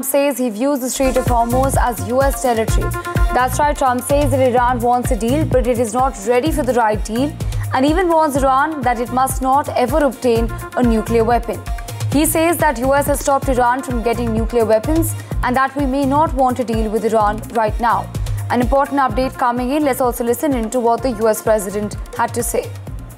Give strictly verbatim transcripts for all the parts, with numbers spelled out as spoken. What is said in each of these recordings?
says he views the Strait of Hormuz as U S territory. That's right, Trump says that Iran wants a deal, but it is not ready for the right deal, and even warns Iran that it must not ever obtain a nuclear weapon. He says that U S has stopped Iran from getting nuclear weapons and that we may not want to deal with Iran right now. An important update coming in. Let's also listen into what the U S president had to say.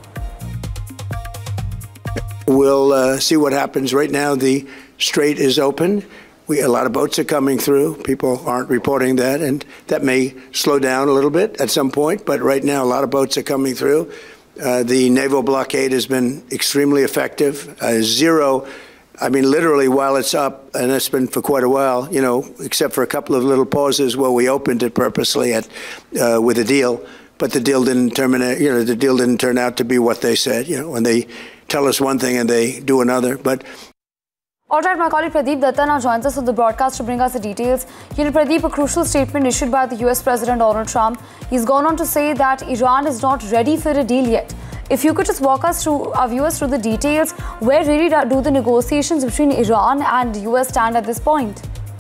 We'll uh, see what happens. Right now, the strait is open. We, a lot of boats are coming through. People aren't reporting that, and that may slow down a little bit at some point. But right now, a lot of boats are coming through. Uh, the naval blockade has been extremely effective. Uh, zero, I mean, literally, while it's up, and it's been for quite a while, you know, except for a couple of little pauses where we opened it purposely at, uh, with a deal. But the deal didn't terminate, you know, the deal didn't turn out to be what they said, you know, when they tell us one thing and they do another. But all right, my colleague Pradeep Datta now joins us on the broadcast to bring us the details. You know, Pradeep, a crucial statement issued by the U S President Donald Trump. He's gone on to say that Iran is not ready for a deal yet. If you could just walk us through, our viewers through the details, where really do the negotiations between Iran and the U S stand at this point?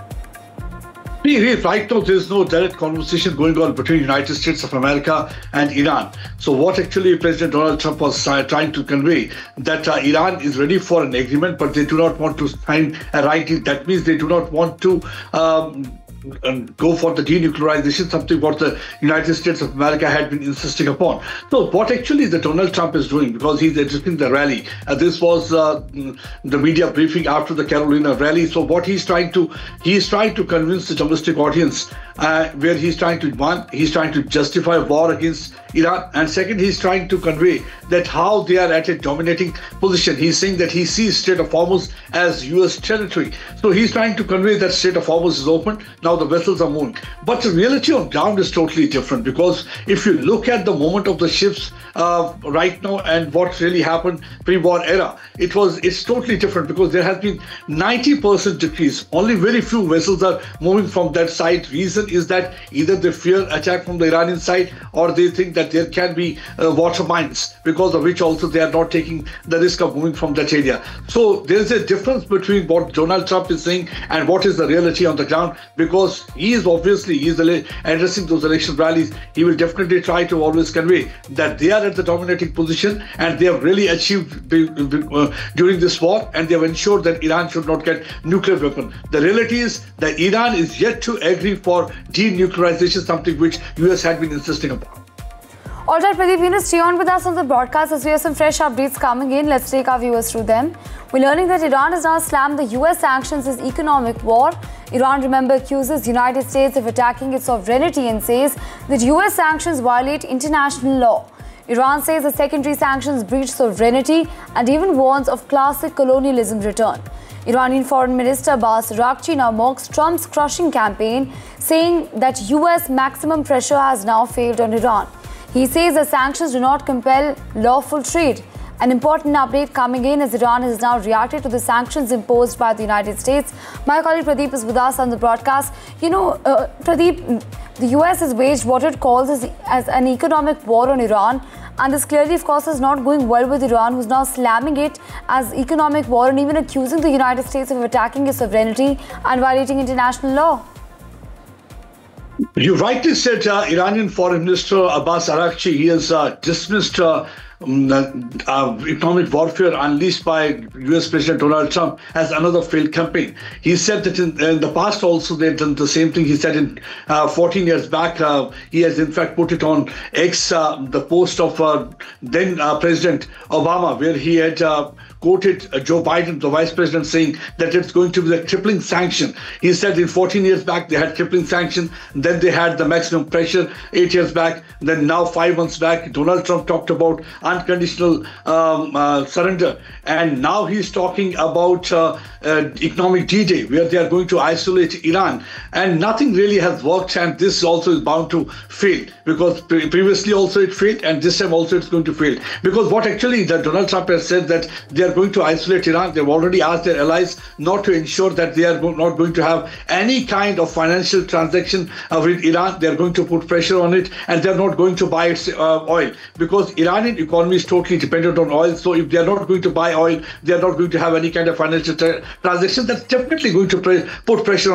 Right now, there is no direct conversation going on between the United States of America and Iran. So what actually President Donald Trump was uh, trying to convey, that uh, Iran is ready for an agreement, but they do not want to sign a right deal. That means they do not want to um, and go for the denuclearization, something what the United States of America had been insisting upon. So what actually the Donald Trump is doing, because he's addressing the rally, uh, this was uh, the media briefing after the Carolina rally. So what he's trying to, he's trying to convince the domestic audience, uh, where he's trying to, one, he's trying to justify war against Iran, and second, he's trying to convey that how they are at a dominating position. He's saying that he sees Strait of Hormuz as U S territory. So he's trying to convey that Strait of Hormuz is open. Now the vessels are moving. But the reality on ground is totally different, because if you look at the movement of the ships uh, right now and what really happened pre-war era, it was it's totally different, because there has been ninety percent decrease. Only very few vessels are moving from that side. Reason is that either they fear attack from the Iranian side, or they think that there can be uh, water mines, because of which also they are not taking the risk of moving from that area. So there is a difference between what Donald Trump is saying and what is the reality on the ground, because he is obviously he is addressing those election rallies. He will definitely try to always convey that they are at the dominating position and they have really achieved uh, during this war, and they have ensured that Iran should not get nuclear weapon. The reality is that Iran is yet to agree for denuclearization, something which U S had been insisting upon. All right, Pradeep, you know, stay on with us on the broadcast as we have some fresh updates coming in. Let's take our viewers through them. We're learning that Iran has now slammed the U S sanctions as economic war. Iran, remember, accuses the United States of attacking its sovereignty and says that U S sanctions violate international law. Iran says the secondary sanctions breach sovereignty and even warns of classic colonialism return. Iranian Foreign Minister Abbas Araghchi now mocks Trump's crushing campaign, saying that U S maximum pressure has now failed on Iran. He says the sanctions do not compel lawful trade. An important update coming in as Iran has now reacted to the sanctions imposed by the United States. My colleague Pradeep is with us on the broadcast. You know, uh, Pradeep, the U S has waged what it calls as, as an economic war on Iran. And this clearly, of course, is not going well with Iran, who's now slamming it as economic war and even accusing the United States of attacking its sovereignty and violating international law. You rightly said, uh, Iranian Foreign Minister Abbas Araghchi, he has uh, dismissed uh, um, uh, economic warfare unleashed by U S President Donald Trump as another failed campaign. He said that in, in the past also they've done the same thing. He said in uh, fourteen years back, uh, he has in fact put it on X, uh, the post of uh, then uh, President Obama, where he had uh, quoted uh, Joe Biden, the vice president, saying that it's going to be the crippling sanction. He said in fourteen years back, they had crippling sanction. Then they had the maximum pressure eight years back. Then now five months back, Donald Trump talked about unconditional um, uh, surrender. And now he's talking about uh, uh, economic D-Day, where they are going to isolate Iran. And nothing really has worked. And this also is bound to fail, because pre previously also it failed. And this time also it's going to fail. Because what actually that Donald Trump has said that they are going to isolate Iran. They've already asked their allies not to ensure that they are go not going to have any kind of financial transaction uh, with Iran. They're going to put pressure on it, and they're not going to buy its uh, oil, because Iranian economy is totally dependent on oil. So if they're not going to buy oil, they're not going to have any kind of financial tra transaction. That's definitely going to pre put pressure on